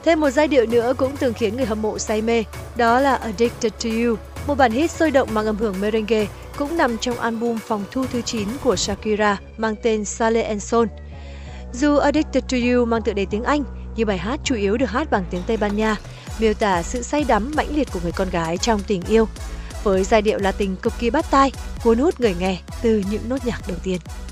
Thêm một giai điệu nữa cũng từng khiến người hâm mộ say mê, đó là Addicted to You, một bản hit sôi động mang âm hưởng merengue, cũng nằm trong album phòng thu thứ 9 của Shakira mang tên Sale and Sol. Dù Addicted to You mang tựa đề tiếng Anh, nhưng bài hát chủ yếu được hát bằng tiếng Tây Ban Nha, miêu tả sự say đắm mãnh liệt của người con gái trong tình yêu, với giai điệu Latin cực kỳ bắt tai, cuốn hút người nghe từ những nốt nhạc đầu tiên.